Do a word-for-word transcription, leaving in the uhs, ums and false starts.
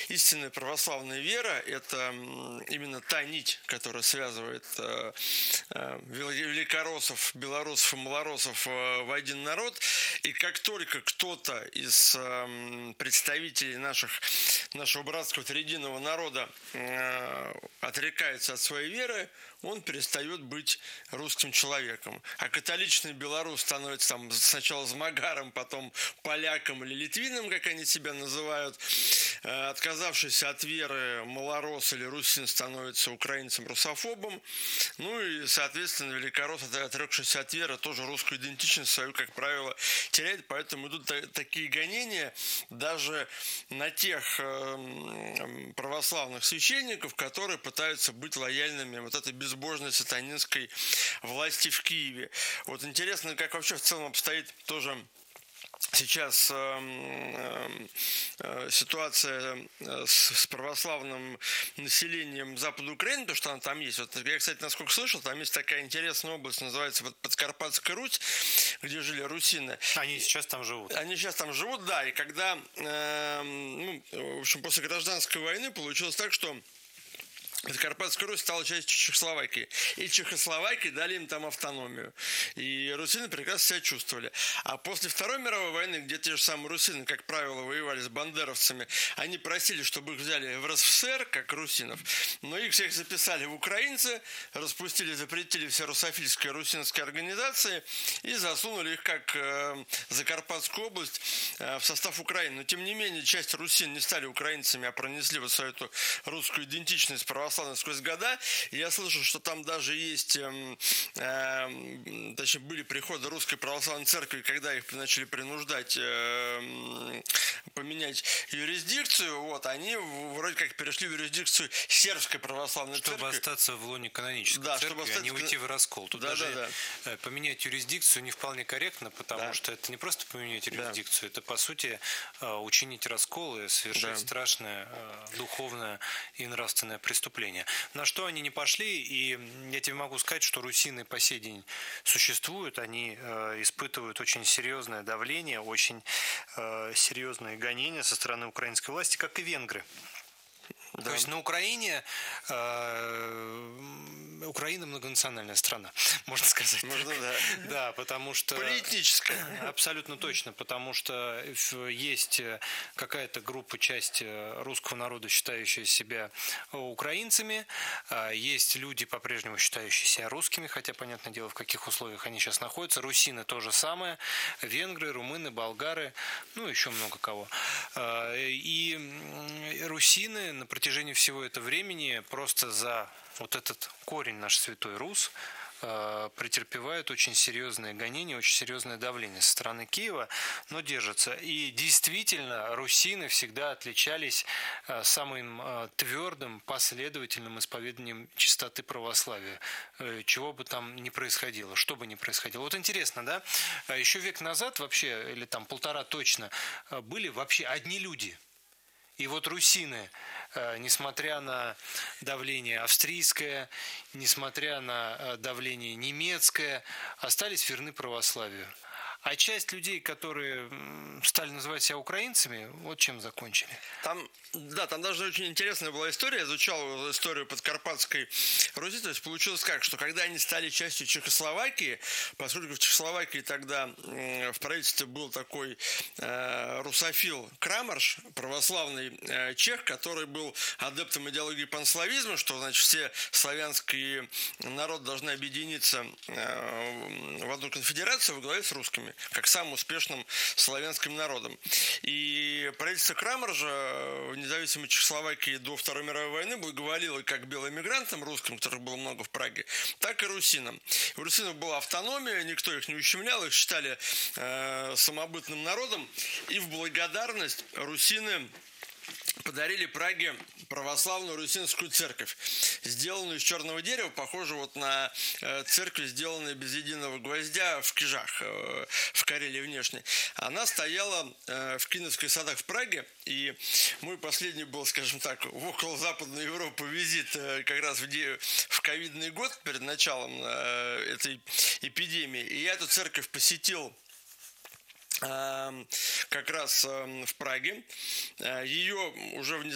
истинная православная вера – это именно та нить, которая связывает великороссов, белорусов и малороссов в один народ. И как только кто-то из представителей наших, нашего братского триединого народа отрекается от своей веры, он перестает быть русским человеком. А католичный белорус становится там сначала змагаром, потом поляком или литвином, как они себя называют. Отказавшийся от веры малорос или русин становится украинцем-русофобом. Ну и, соответственно, великорос, отрекшийся от веры, тоже русскую идентичность свою, как правило, теряет. Поэтому идут такие гонения даже на тех православных священников, которые пытаются быть лояльными вот этой безбожной сатанинской власти в Киеве. Вот интересно, как вообще в целом обстоит тоже сейчас э, э, ситуация с, с православным населением Запада Украины, то, что она там есть. Вот я, кстати, насколько слышал, там есть такая интересная область, называется Подкарпатская Русь, где жили русины. Они сейчас там живут. Они сейчас там живут, да. И когда, э, ну, в общем, после гражданской войны получилось так, что Карпатская Русь стала частью Чехословакии. И Чехословакии дали им там автономию. И русины прекрасно себя чувствовали. А после Второй мировой войны, где те же самые русины, как правило, воевали с бандеровцами, они просили, чтобы их взяли в РСФСР, как русинов, но их всех записали в украинцы, распустили, запретили все русофильские русинские организации и засунули их, как э, Закарпатскую область, э, в состав Украины. Но, тем не менее, часть русин не стали украинцами, а пронесли вот свою эту русскую идентичность православную сквозь года. Я слышал, что там даже есть, э, э, точнее, были приходы Русской Православной Церкви, когда их начали принуждать э, поменять юрисдикцию, вот, они вроде как перешли в юрисдикцию Сербской Православной чтобы Церкви. Чтобы остаться в лоне канонической да, церкви, чтобы остаться... а не уйти в раскол. Тут да, даже да, да. поменять юрисдикцию не вполне корректно, потому да. что это не просто поменять юрисдикцию, да. это, по сути, учинить раскол и совершить да. страшное духовное и нравственное преступление. На что они не пошли, и я тебе могу сказать, что русины по сей день существуют, они э, испытывают очень серьезное давление, очень э, серьезные гонения со стороны украинской власти, как и венгры. Да. То есть на Украине э, Украина многонациональная страна, можно сказать. Можно, да. Да, потому что... Полиэтническая. Абсолютно точно, потому что есть какая-то группа, часть русского народа, считающая себя украинцами, есть люди, по-прежнему считающие себя русскими, хотя, понятное дело, в каких условиях они сейчас находятся. Русины то же самое, венгры, румыны, болгары, ну, еще много кого. И русины на протяжении всего этого времени просто за вот этот корень наш святой Рус э, претерпевают очень серьезные гонения, очень серьезное давление со стороны Киева, но держатся. И действительно, русины всегда отличались э, самым э, твердым, последовательным исповеданием чистоты православия, э, чего бы там ни происходило, что бы ни происходило. Вот интересно, да, еще век назад вообще, или там полтора точно, были вообще одни люди. И вот русины, несмотря на давление австрийское, несмотря на давление немецкое, остались верны православию. А часть людей, которые стали называть себя украинцами, вот чем закончили. Там, да, там даже очень интересная была история. Я изучал историю Подкарпатской Руси. То есть получилось как, что когда они стали частью Чехословакии, поскольку в Чехословакии тогда в правительстве был такой э, русофил Крамарш, православный э, чех, который был адептом идеологии панславизма, что, значит, все славянские народы должны объединиться э, в одну конфедерацию во главе с русскими, как самым успешным славянским народом. И правительство Крамаржа в независимой Чехословакии до Второй мировой войны благоволило как белым мигрантам русским, которых было много в Праге, так и русинам. У русинов была автономия, никто их не ущемлял, их считали э, самобытным народом, и в благодарность русины подарили Праге православную русинскую церковь, сделанную из черного дерева, похоже вот на церковь, сделанную без единого гвоздя в Кижах, в Карелии внешней. Она стояла в Киневских садах в Праге, и мой последний был, скажем так, в около Западной Европы визит как раз в, в ковидный год, перед началом этой эпидемии, и я эту церковь посетил как раз в Праге. Ее уже внезапно